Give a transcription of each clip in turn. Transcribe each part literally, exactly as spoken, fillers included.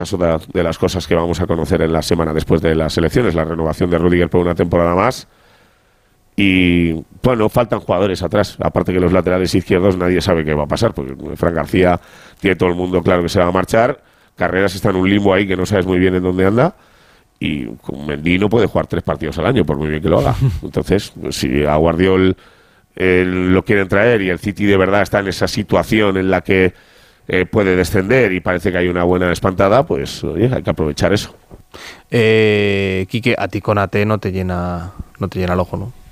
Es una de las cosas que vamos a conocer en la semana después de las elecciones, la renovación de Rüdiger por una temporada más. Y bueno, faltan jugadores atrás, aparte que los laterales izquierdos nadie sabe qué va a pasar, porque Fran García tiene todo el mundo claro que se va a marchar, Carreras está en un limbo ahí que no sabes muy bien en dónde anda, y con Mendy no puede jugar tres partidos al año, por muy bien que lo haga. Entonces, si a Guardiol eh, lo quieren traer y el City de verdad está en esa situación en la que eh, puede descender y parece que hay una buena espantada, pues oye, hay que aprovechar eso. Eh, Quique, a ti con A T no te llena, no te llena el ojo, ¿no?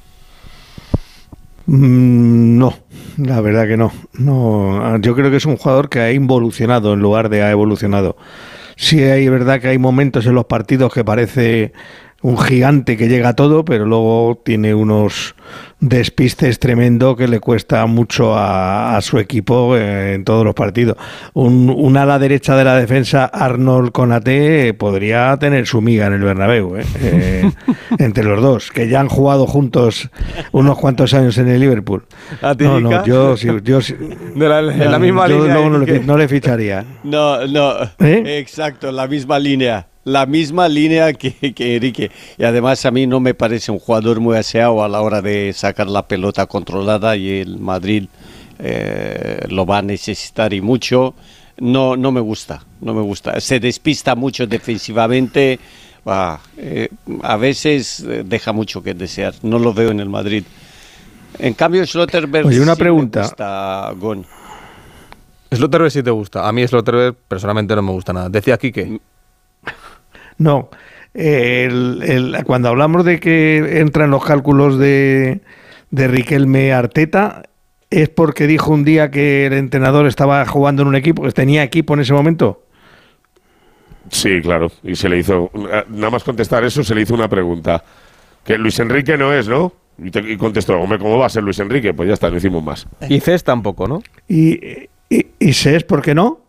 No, la verdad que no. No, yo creo que es un jugador que ha involucionado en lugar de ha evolucionado. Sí, hay verdad que hay momentos en los partidos que parece un gigante que llega a todo, pero luego tiene unos despistes tremendo que le cuesta mucho a, a su equipo eh, en todos los partidos. Un, un ala derecha de la defensa, Arnold Konaté, podría tener su miga en el Bernabéu, eh, eh, entre los dos, que ya han jugado juntos unos cuantos años en el Liverpool. No, no, yo, yo, yo de la, en la misma yo línea. Luego no, le, no le ficharía. No, no, ¿Eh? Exacto, la misma línea. La misma línea que, que Enrique. Y además a mí no me parece un jugador muy aseado a la hora de sacar la pelota controlada, y el Madrid eh, lo va a necesitar y mucho. No, no me gusta, no me gusta. Se despista mucho defensivamente. Ah, eh, a veces deja mucho que desear. No lo veo en el Madrid. En cambio, Schlotterberg. Oye, una sí pregunta. Me gusta, Gon. Schlotterberg sí te gusta. A mí Schlotterberg personalmente no me gusta nada. Decía Quique. No, el, el, cuando hablamos de que entran los cálculos de, de Riquelme Arteta, ¿es porque dijo un día que el entrenador estaba jugando en un equipo, que tenía equipo en ese momento? Sí, claro, y se le hizo, nada más contestar eso, se le hizo una pregunta, que Luis Enrique no es, ¿no? Y, te, y contestó, hombre, ¿cómo va a ser Luis Enrique? Pues ya está, no hicimos más. Y Cés tampoco, ¿no? ¿Y, y, y Cés por qué no?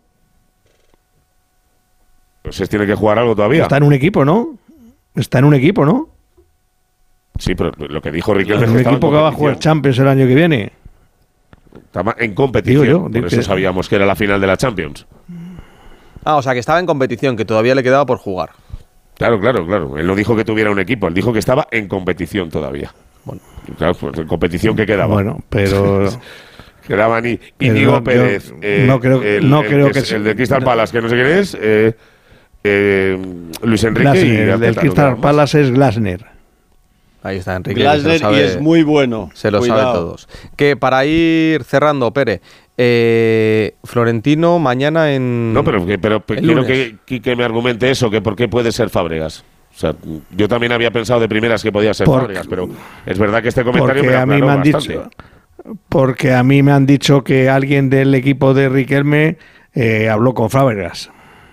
Pues tiene que jugar algo todavía. Está en un equipo, ¿no? Está en un equipo, ¿no? Sí, pero lo que dijo Riquelme es un equipo que va a jugar Champions el año que viene. Estaba en competición, digo yo, por digo eso que... sabíamos que era la final de la Champions. Ah, o sea, que estaba en competición, que todavía le quedaba por jugar. Claro, claro, claro. Él no dijo que tuviera un equipo, él dijo que estaba en competición todavía. Bueno, claro, pues en competición que quedaba. Bueno, pero... Quedaban y Íñigo no, Pérez, eh, no creo, el, no el, creo el, que, que el de Crystal Palace, que no sé quién es, eh, eh, Luis Enrique Glasner, y el del Crystal Palace es Glasner. Ahí está Enrique. Glasner, sabe, y es muy bueno. Se lo Cuidado. sabe todos. Que para ir cerrando, Pere, eh, Florentino mañana en. No, pero, pero, pero quiero que, que me argumente eso, que por qué puede ser Fábregas. O sea, yo también había pensado de primeras que podía ser por, Fábregas, pero es verdad que este comentario me a mí me han bastante. dicho, porque a mí me han dicho que alguien del equipo de Riquelme eh, habló con Fábregas.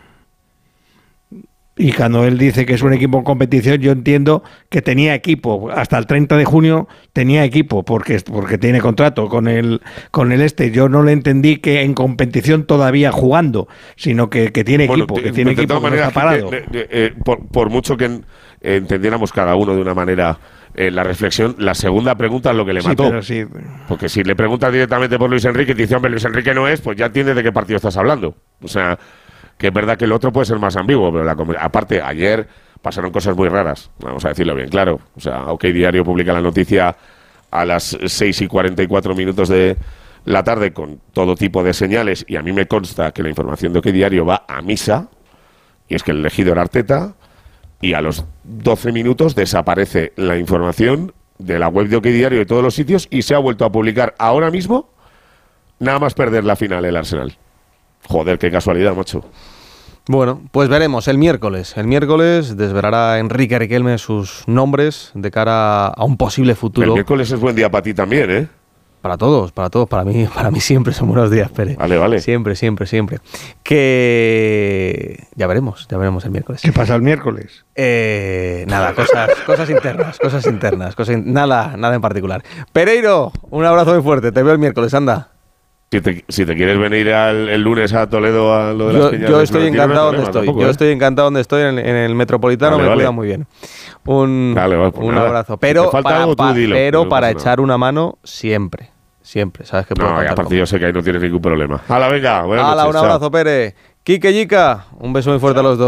Y cuando él dice que es un equipo en competición, yo entiendo que tenía equipo. Hasta el treinta de junio tenía equipo, porque, porque tiene contrato con el, con el este. Yo no le entendí que en competición todavía jugando, sino que, que tiene bueno, equipo, de, que tiene de equipo todas que maneras, no está parado. De, de, de, eh, por, por mucho que en, eh, entendiéramos cada uno de una manera eh, la reflexión, la segunda pregunta es lo que le mató. Sí, pero sí. Porque si le preguntas directamente por Luis Enrique y te dice, hombre, Luis Enrique no es, pues ya entiendes de qué partido estás hablando. O sea... que es verdad que el otro puede ser más ambiguo, pero la, aparte, ayer pasaron cosas muy raras, vamos a decirlo bien claro. O sea, OK Diario publica la noticia a las seis y cuarenta y cuatro minutos de la tarde con todo tipo de señales, y a mí me consta que la información de OK Diario va a misa, y es que el elegido era Arteta, y a los doce minutos desaparece la información de la web de OK Diario y de todos los sitios, y se ha vuelto a publicar ahora mismo, nada más perder la final el Arsenal. Joder, qué casualidad, macho. Bueno, pues veremos el miércoles. El miércoles desvelará Enrique Riquelme sus nombres de cara a un posible futuro. El miércoles es buen día para ti también, ¿eh? Para todos, para todos, para mí, para mí siempre son buenos días, Pere. Vale, vale. Siempre, siempre, siempre. Que ya veremos, ya veremos el miércoles. ¿Qué pasa el miércoles? Eh, nada, cosas, cosas internas, cosas internas, cosas in- nada, nada en particular. Pereiro, un abrazo muy fuerte. Te veo el miércoles, anda. Si te, si te quieres venir al, el lunes a Toledo a lo de las Yo, piñas yo de estoy Florentino, encantado no hay donde problema, estoy. tampoco, Yo ¿eh? estoy encantado donde estoy en, en el Metropolitano, Vale, me vale. cuida muy bien. Un, Vale, vale, pues un nada. abrazo. Si Pero te falta para, algo, tú pa- dilo, pero no para pasa echar nada. una mano siempre. Siempre. Sabes que puedo No, y contar aparte conmigo. yo sé que ahí no tienes ningún problema. Hala, venga, buenas Hala, noches, un chao. abrazo, Pere. Quique, Yica, un beso muy fuerte a los dos.